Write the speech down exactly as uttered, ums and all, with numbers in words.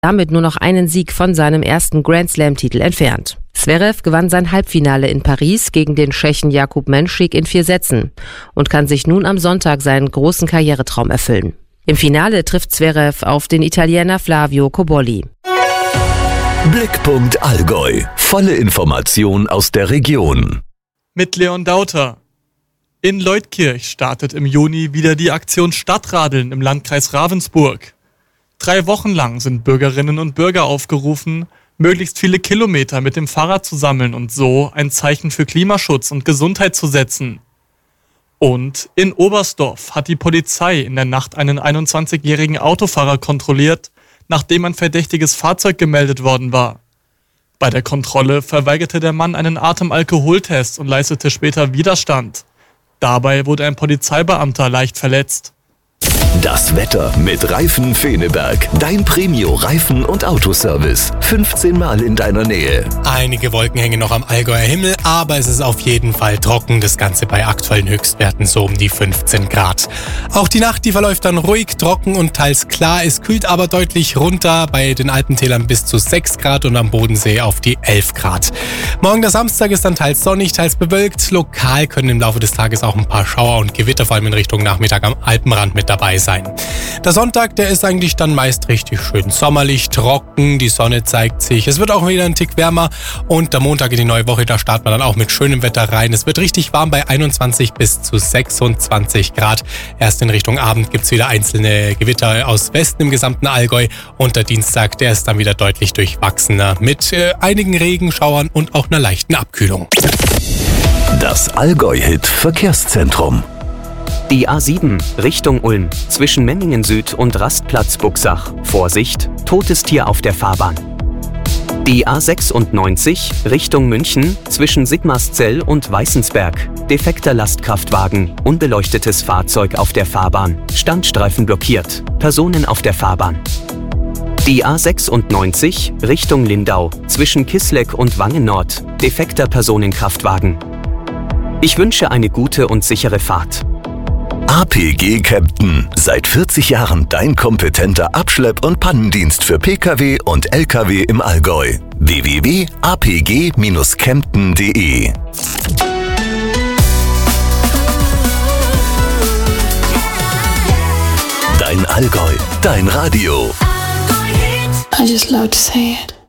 damit nur noch einen Sieg von seinem ersten Grand-Slam-Titel entfernt. Zverev gewann sein Halbfinale in Paris gegen den Tschechen Jakub Menšík in vier Sätzen und kann sich nun am Sonntag seinen großen Karrieretraum erfüllen. Im Finale trifft Zverev auf den Italiener Flavio Cobolli. Blickpunkt Allgäu. Volle Information aus der Region. Mit Leon Dauter. In Leutkirch startet im Juni wieder die Aktion Stadtradeln im Landkreis Ravensburg. Drei Wochen lang sind Bürgerinnen und Bürger aufgerufen, möglichst viele Kilometer mit dem Fahrrad zu sammeln und so ein Zeichen für Klimaschutz und Gesundheit zu setzen. Und in Oberstdorf hat die Polizei in der Nacht einen einundzwanzigjährigen Autofahrer kontrolliert, nachdem ein verdächtiges Fahrzeug gemeldet worden war. Bei der Kontrolle verweigerte der Mann einen Atemalkoholtest und leistete später Widerstand. Dabei wurde ein Polizeibeamter leicht verletzt. Das Wetter mit Reifen Feneberg. Dein Premio-Reifen- und Autoservice. fünfzehn Mal in deiner Nähe. Einige Wolken hängen noch am Allgäuer Himmel, aber es ist auf jeden Fall trocken. Das Ganze bei aktuellen Höchstwerten so um die fünfzehn Grad. Auch die Nacht, die verläuft dann ruhig, trocken und teils klar. Es kühlt aber deutlich runter. Bei den Alpentälern bis zu sechs Grad und am Bodensee auf die elf Grad. Morgen der Samstag ist dann teils sonnig, teils bewölkt. Lokal können im Laufe des Tages auch ein paar Schauer und Gewitter vor allem in Richtung Nachmittag am Alpenrand mit dabei sein. Der Sonntag, der ist eigentlich dann meist richtig schön sommerlich, trocken, die Sonne zeigt sich. Es wird auch wieder ein Tick wärmer und der Montag in die neue Woche, da startet man dann auch mit schönem Wetter rein. Es wird richtig warm bei einundzwanzig bis zu sechsundzwanzig Grad. Erst in Richtung Abend gibt es wieder einzelne Gewitter aus Westen im gesamten Allgäu und der Dienstag, der ist dann wieder deutlich durchwachsener mit äh, einigen Regenschauern und auch einer leichten Abkühlung. Das Allgäu-Hit Verkehrszentrum. Die A sieben Richtung Ulm zwischen Menningen Süd und Rastplatz Buxach. Vorsicht, totes Tier auf der Fahrbahn. Die A sechsundneunzig Richtung München zwischen Sigmarszell und Weißensberg. Defekter Lastkraftwagen, unbeleuctetes Fahrzeug auf der Fahrbahn. Standstreifen blockiert, Personen auf der Fahrbahn. Die A sechsundneunzig Richtung Lindau zwischen Kisleck und Wangen Nord. Defekter Personenkraftwagen. Ich wünsche eine gute und sichere Fahrt. A P G Kempten. Seit vierzig Jahren dein kompetenter Abschlepp- und Pannendienst für Pkw und Lkw im Allgäu. w w w punkt a p g dash kempten punkt d e Dein Allgäu, dein Radio. I just love to say it.